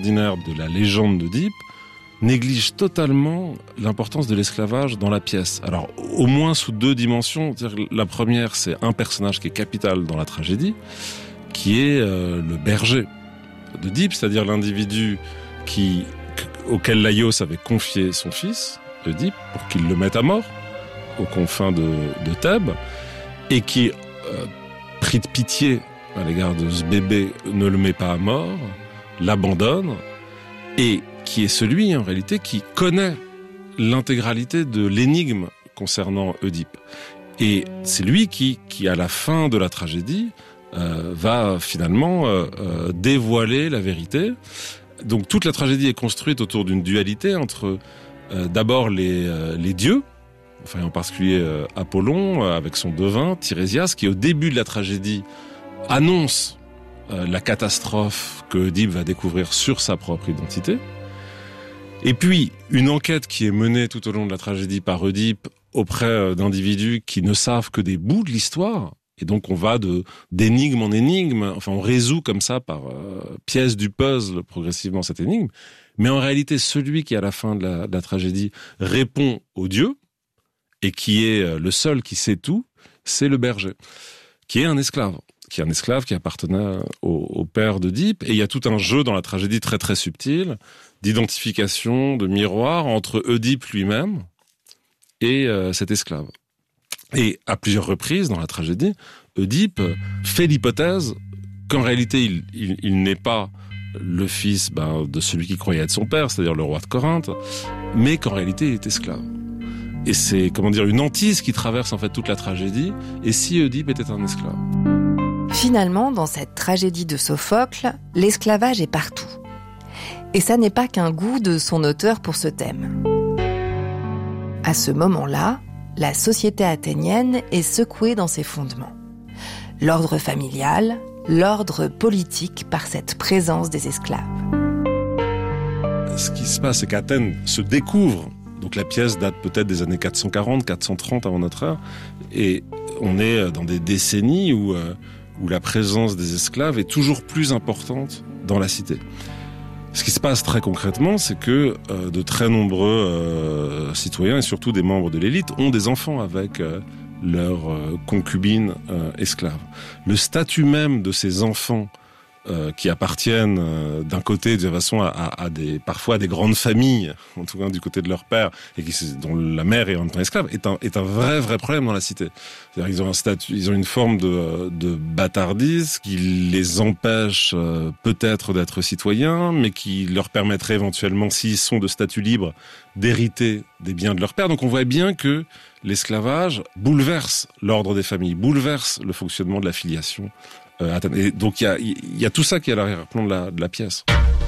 extraordinaire de la légende d'Œdipe néglige totalement l'importance de l'esclavage dans la pièce. Alors, au moins sous 2 dimensions. La première, c'est un personnage qui est capital dans la tragédie, qui est le berger d'Œdipe, c'est-à-dire l'individu auquel Laïos avait confié son fils, Œdipe, pour qu'il le mette à mort, aux confins de Thèbes, et qui, pris de pitié à l'égard de ce bébé, ne le met pas à mort, l'abandonne, et qui est celui, en réalité, qui connaît l'intégralité de l'énigme concernant Œdipe. Et c'est lui qui, à la fin de la tragédie, va finalement dévoiler la vérité. Donc toute la tragédie est construite autour d'une dualité entre d'abord les dieux, enfin en particulier Apollon avec son devin, Tirésias, qui au début de la tragédie annonce la catastrophe que Œdipe va découvrir sur sa propre identité. Et puis, une enquête qui est menée tout au long de la tragédie par Œdipe auprès d'individus qui ne savent que des bouts de l'histoire. Et donc, on va d'énigme en énigme. Enfin, on résout comme ça par pièce du puzzle progressivement cette énigme. Mais en réalité, celui qui, à la fin de la tragédie, répond aux dieux et qui est le seul qui sait tout, c'est le berger, qui est un esclave. Qui appartenait au père d'Œdipe. Et il y a tout un jeu dans la tragédie très très subtil d'identification, de miroir entre Œdipe lui-même et cet esclave. Et à plusieurs reprises dans la tragédie, Œdipe fait l'hypothèse qu'en réalité il n'est pas le fils de celui qui croyait être son père, c'est-à-dire le roi de Corinthe, mais qu'en réalité il est esclave. Et c'est une hantise qui traverse en fait toute la tragédie. Et si Œdipe était un esclave? Finalement, dans cette tragédie de Sophocle, l'esclavage est partout. Et ça n'est pas qu'un goût de son auteur pour ce thème. À ce moment-là, la société athénienne est secouée dans ses fondements. L'ordre familial, l'ordre politique par cette présence des esclaves. Ce qui se passe, c'est qu'Athènes se découvre. Donc la pièce date peut-être des années 440, 430 avant notre ère. Et on est dans des décennies où la présence des esclaves est toujours plus importante dans la cité. Ce qui se passe très concrètement, c'est que de très nombreux citoyens, et surtout des membres de l'élite, ont des enfants avec leurs concubines esclaves. Le statut même de ces enfants qui appartiennent d'un côté de toute façon parfois à des grandes familles, en tout cas du côté de leur père, et dont la mère est en même temps esclave, est un vrai problème dans la cité. C'est-à-dire qu'ils ont un statut, ils ont une forme de bâtardise qui les empêche peut-être d'être citoyens, mais qui leur permettrait éventuellement, s'ils sont de statut libre, d'hériter des biens de leur père. Donc on voit bien que l'esclavage bouleverse l'ordre des familles, bouleverse le fonctionnement de la filiation. Et donc il y a tout ça qui est à l'arrière-plan de la pièce.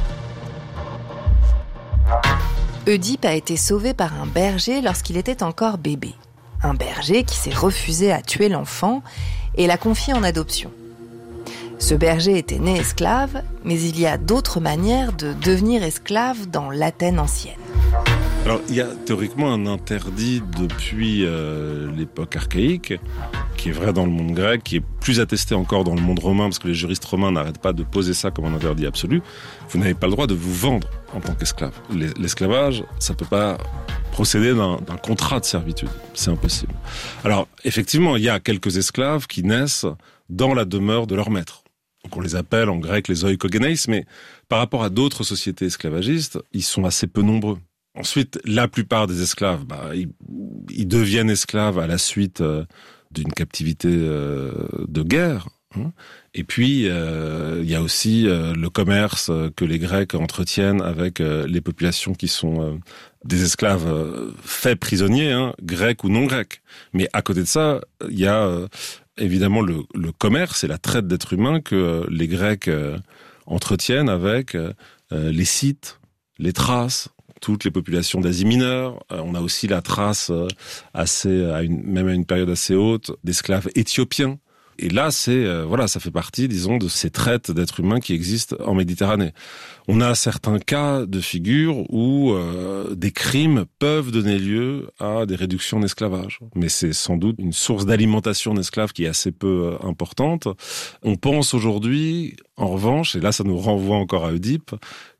Œdipe a été sauvé par un berger lorsqu'il était encore bébé. Un berger qui s'est refusé à tuer l'enfant et l'a confié en adoption. Ce berger était né esclave, mais il y a d'autres manières de devenir esclave dans l'Athènes ancienne. Alors, il y a théoriquement un interdit depuis l'époque archaïque, qui est vrai dans le monde grec, qui est plus attesté encore dans le monde romain, parce que les juristes romains n'arrêtent pas de poser ça comme un interdit absolu. Vous n'avez pas le droit de vous vendre en tant qu'esclave. L'esclavage, ça peut pas procéder d'un contrat de servitude. C'est impossible. Alors, effectivement, il y a quelques esclaves qui naissent dans la demeure de leur maître. Donc on les appelle en grec les oikogenes, mais par rapport à d'autres sociétés esclavagistes, ils sont assez peu nombreux. Ensuite, la plupart des esclaves, ils deviennent esclaves à la suite d'une captivité de guerre. Et puis, il y a aussi le commerce que les Grecs entretiennent avec les populations qui sont des esclaves faits prisonniers, grecs ou non grecs. Mais à côté de ça, il y a évidemment le commerce et la traite d'êtres humains que les Grecs entretiennent avec les Scythes, les Thraces, toutes les populations d'Asie mineure. On a aussi la trace même à une période assez haute, d'esclaves éthiopiens. Et là, ça fait partie, disons, de ces traites d'êtres humains qui existent en Méditerranée. On a certains cas de figure où des crimes peuvent donner lieu à des réductions d'esclavage. Mais c'est sans doute une source d'alimentation d'esclaves qui est assez peu importante. On pense aujourd'hui, en revanche, et là ça nous renvoie encore à Œdipe,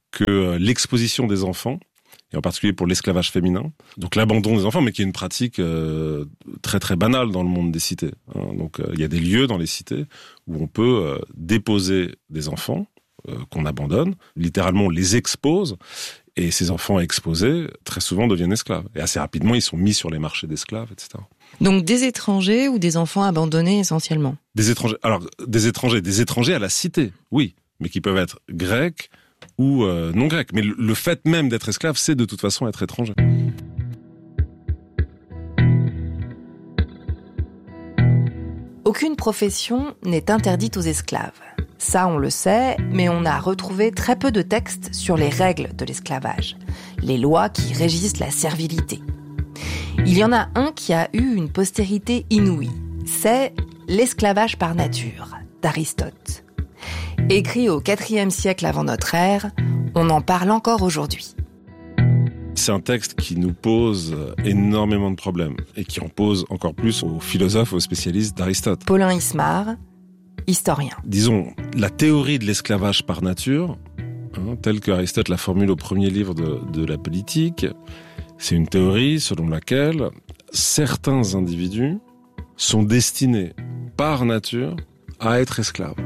que l'exposition des enfants, et en particulier pour l'esclavage féminin, donc l'abandon des enfants, mais qui est une pratique très très banale dans le monde des cités. Donc il y a des lieux dans les cités où on peut déposer des enfants qu'on abandonne, littéralement on les expose, et ces enfants exposés, très souvent, deviennent esclaves. Et assez rapidement, ils sont mis sur les marchés d'esclaves, etc. Donc des étrangers ou des enfants abandonnés essentiellement ? Des étrangers à la cité, oui, mais qui peuvent être grecs ou non grecs. Mais le fait même d'être esclave, c'est de toute façon être étranger. Aucune profession n'est interdite aux esclaves. Ça, on le sait, mais on a retrouvé très peu de textes sur les règles de l'esclavage, les lois qui régissent la servilité. Il y en a un qui a eu une postérité inouïe. C'est L'esclavage par nature, d'Aristote. Écrit au IVe siècle avant notre ère, on en parle encore aujourd'hui. C'est un texte qui nous pose énormément de problèmes et qui en pose encore plus aux philosophes, aux spécialistes d'Aristote. Paulin Ismar, historien. Disons, la théorie de l'esclavage par nature, telle que Aristote la formule au premier livre de la Politique, c'est une théorie selon laquelle certains individus sont destinés par nature à être esclaves.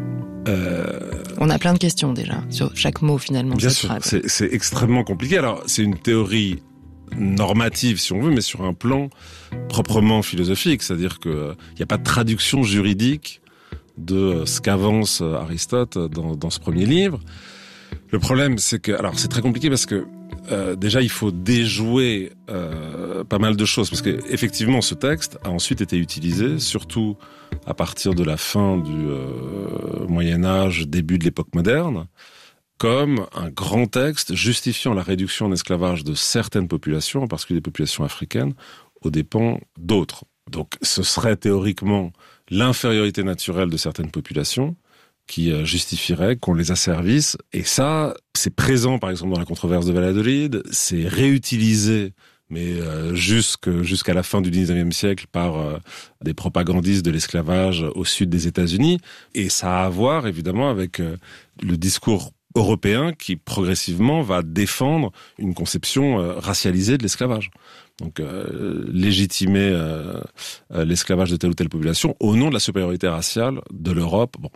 On a plein de questions déjà sur chaque mot finalement. Bien sûr, c'est extrêmement compliqué. Alors, c'est une théorie normative si on veut, mais sur un plan proprement philosophique, c'est-à-dire que il n'y a pas de traduction juridique de ce qu'avance Aristote dans ce premier livre. Le problème, c'est que, alors c'est très compliqué parce que déjà il faut déjouer pas mal de choses, parce que effectivement ce texte a ensuite été utilisé, surtout à partir de la fin du Moyen Âge, début de l'époque moderne, comme un grand texte justifiant la réduction en esclavage de certaines populations, en particulier des populations africaines, aux dépens d'autres. Donc ce serait théoriquement l'infériorité naturelle de certaines populations qui justifierait qu'on les asservisse. Et ça, c'est présent par exemple dans la controverse de Valladolid, c'est réutilisé mais jusqu'à la fin du 19e siècle par des propagandistes de l'esclavage au sud des États-Unis. Et ça a à voir évidemment avec le discours européen qui progressivement va défendre une conception racialisée de l'esclavage. Donc légitimer l'esclavage de telle ou telle population au nom de la supériorité raciale de l'Europe. Bon.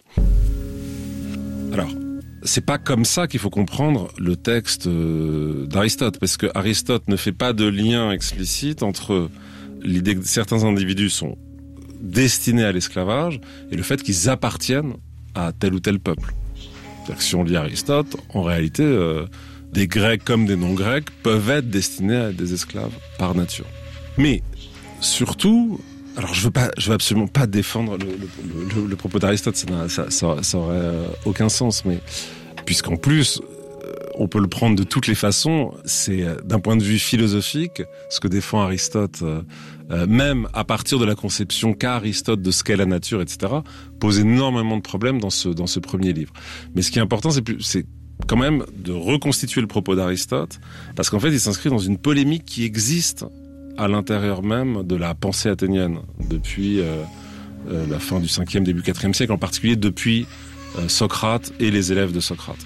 Alors, c'est pas comme ça qu'il faut comprendre le texte d'Aristote, parce que Aristote ne fait pas de lien explicite entre l'idée que certains individus sont destinés à l'esclavage et le fait qu'ils appartiennent à tel ou tel peuple. C'est-à-dire que si on lit Aristote, en réalité, des Grecs comme des non-Grecs peuvent être destinés à être des esclaves par nature. Mais surtout, alors je veux absolument pas défendre le propos d'Aristote, ça aurait aucun sens, mais puisqu'en plus on peut le prendre de toutes les façons, c'est d'un point de vue philosophique ce que défend Aristote, même à partir de la conception qu'a Aristote de ce qu'est la nature, etc., pose énormément de problèmes dans ce premier livre. Mais ce qui est important, c'est quand même de reconstituer le propos d'Aristote, parce qu'en fait il s'inscrit dans une polémique qui existe à l'intérieur même de la pensée athénienne, depuis la fin du 5e, début 4e siècle, en particulier depuis Socrate et les élèves de Socrate.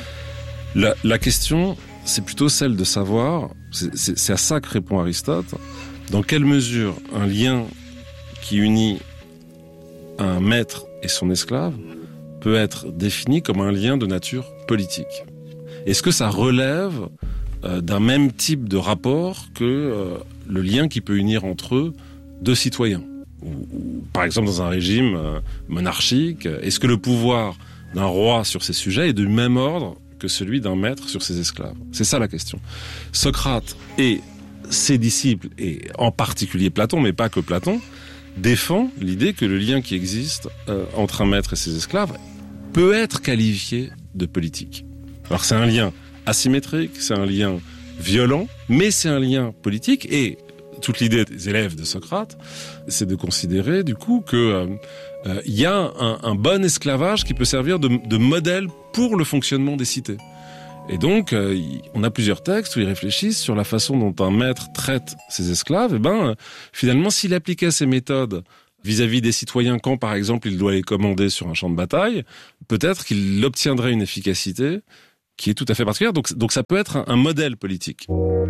La question, c'est plutôt celle de savoir, c'est à ça que répond Aristote, dans quelle mesure un lien qui unit un maître et son esclave peut être défini comme un lien de nature politique. Est-ce que ça relève d'un même type de rapport que le lien qui peut unir entre eux deux citoyens, ou par exemple dans un régime monarchique, est-ce que le pouvoir d'un roi sur ses sujets est du même ordre que celui d'un maître sur ses esclaves? C'est ça la question. Socrate et ses disciples, et en particulier Platon, mais pas que Platon, défend l'idée que le lien qui existe entre un maître et ses esclaves peut être qualifié de politique. Alors c'est un lien asymétrique, c'est un lien violent, mais c'est un lien politique, et toute l'idée des élèves de Socrate, c'est de considérer du coup que y a un bon esclavage qui peut servir de modèle pour le fonctionnement des cités. Et donc, on a plusieurs textes où ils réfléchissent sur la façon dont un maître traite ses esclaves. Et finalement, s'il appliquait ces méthodes vis-à-vis des citoyens quand, par exemple, il doit les commander sur un champ de bataille, peut-être qu'il obtiendrait une efficacité qui est tout à fait particulière. Donc ça peut être un modèle politique.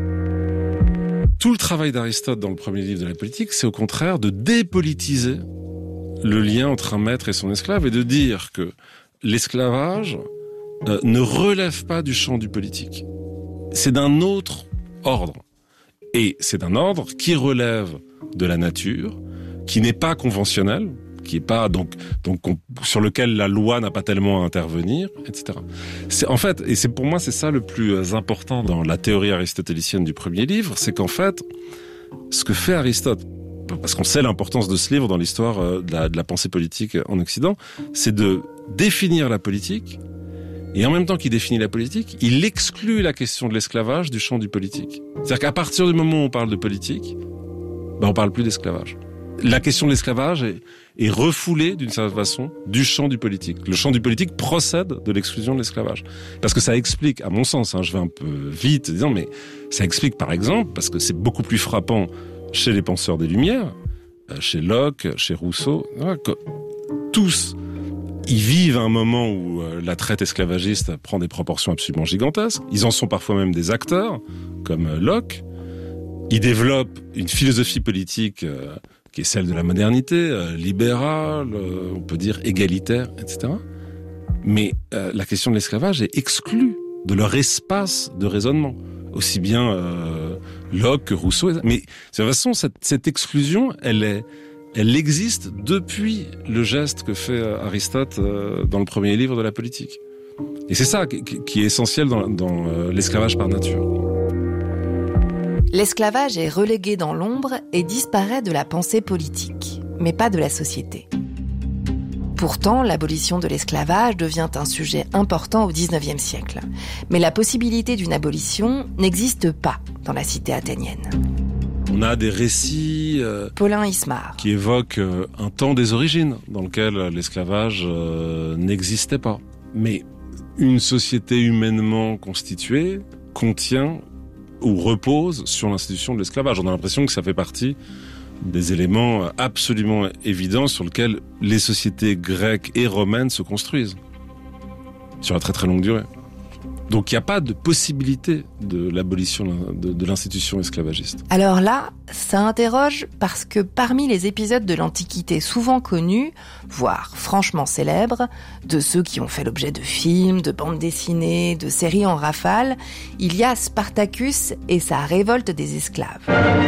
Tout le travail d'Aristote dans le premier livre de la politique, c'est au contraire de dépolitiser le lien entre un maître et son esclave et de dire que l'esclavage ne relève pas du champ du politique. C'est d'un autre ordre. Et c'est d'un ordre qui relève de la nature, qui n'est pas conventionnel, qui est pas sur lequel la loi n'a pas tellement à intervenir, etc. Pour moi c'est ça le plus important dans la théorie aristotélicienne du premier livre, c'est qu'en fait, ce que fait Aristote, parce qu'on sait l'importance de ce livre dans l'histoire de la pensée politique en Occident, c'est de définir la politique, et en même temps qu'il définit la politique, il exclut la question de l'esclavage du champ du politique. C'est-à-dire qu'à partir du moment où on parle de politique, on parle plus d'esclavage. La question de l'esclavage est refoulée d'une certaine façon du champ du politique. Le champ du politique procède de l'exclusion de l'esclavage. Parce que ça explique, à mon sens, je vais un peu vite, mais ça explique par exemple, parce que c'est beaucoup plus frappant chez les penseurs des Lumières, chez Locke, chez Rousseau, que tous, ils vivent un moment où la traite esclavagiste prend des proportions absolument gigantesques. Ils en sont parfois même des acteurs, comme Locke. Ils développent une philosophie politique qui est celle de la modernité, libérale, on peut dire égalitaire, etc. Mais la question de l'esclavage est exclue de leur espace de raisonnement. Aussi bien Locke que Rousseau. Mais de toute façon, cette exclusion, elle existe depuis le geste que fait Aristote dans le premier livre de la politique. Et c'est ça qui est essentiel dans l'esclavage par nature. L'esclavage est relégué dans l'ombre et disparaît de la pensée politique, mais pas de la société. Pourtant, l'abolition de l'esclavage devient un sujet important au XIXe siècle. Mais la possibilité d'une abolition n'existe pas dans la cité athénienne. On a des récits Paulin Ismar qui évoquent un temps des origines dans lequel l'esclavage n'existait pas. Mais une société humainement constituée contient ou repose sur l'institution de l'esclavage. On a l'impression que ça fait partie des éléments absolument évidents sur lesquels les sociétés grecques et romaines se construisent sur la très très longue durée. Donc il n'y a pas de possibilité de l'abolition de l'institution esclavagiste. Alors là, ça interroge parce que parmi les épisodes de l'Antiquité souvent connus, voire franchement célèbres, de ceux qui ont fait l'objet de films, de bandes dessinées, de séries en rafale, il y a Spartacus et sa révolte des esclaves.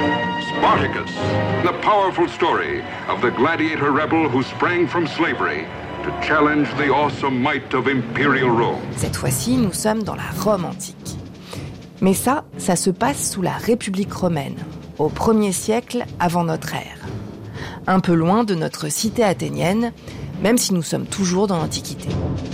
Spartacus, the powerful story of the gladiator rebel who sprang from slavery to challenge the awesome might of imperial Rome. Cette fois-ci, nous sommes dans la Rome antique. Mais ça se passe sous la République romaine, au 1er siècle avant notre ère. Un peu loin de notre cité athénienne, même si nous sommes toujours dans l'Antiquité.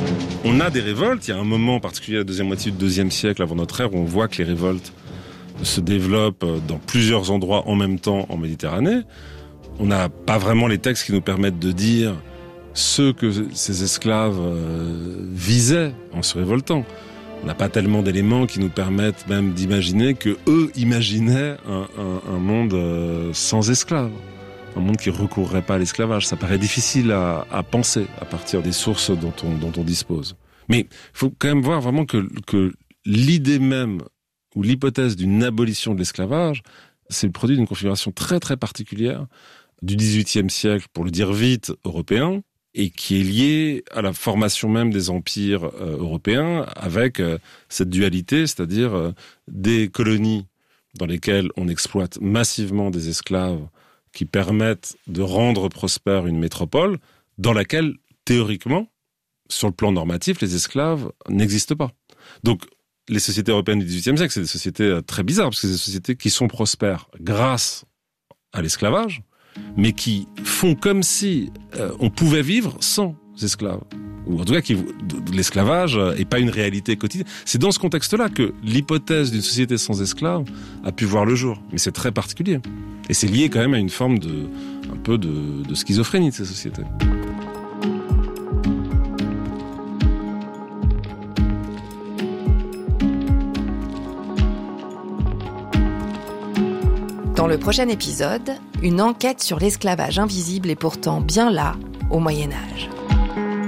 On a des révoltes, il y a un moment particulier, la deuxième moitié du 2e siècle avant notre ère, où on voit que les révoltes se développent dans plusieurs endroits en même temps en Méditerranée. On n'a pas vraiment les textes qui nous permettent de dire ce que ces esclaves visaient en se révoltant. On n'a pas tellement d'éléments qui nous permettent même d'imaginer que eux imaginaient un monde sans esclaves, un monde qui recourrait pas à l'esclavage. Ça paraît difficile à penser à partir des sources dont on dispose. Mais il faut quand même voir vraiment que l'idée même ou l'hypothèse d'une abolition de l'esclavage, c'est le produit d'une configuration très très particulière du XVIIIe siècle, pour le dire vite, européen, et qui est lié à la formation même des empires européens avec cette dualité, c'est-à-dire des colonies dans lesquelles on exploite massivement des esclaves qui permettent de rendre prospère une métropole dans laquelle, théoriquement, sur le plan normatif, les esclaves n'existent pas. Donc, les sociétés européennes du XVIIIe siècle, c'est des sociétés très bizarres, parce que c'est des sociétés qui sont prospères grâce à l'esclavage, mais qui font comme si on pouvait vivre sans esclaves. Ou en tout cas, l'esclavage n'est pas une réalité quotidienne. C'est dans ce contexte-là que l'hypothèse d'une société sans esclaves a pu voir le jour. Mais c'est très particulier. Et c'est lié quand même à une forme un peu de schizophrénie de ces sociétés. Dans le prochain épisode, une enquête sur l'esclavage invisible et pourtant bien là, au Moyen-Âge.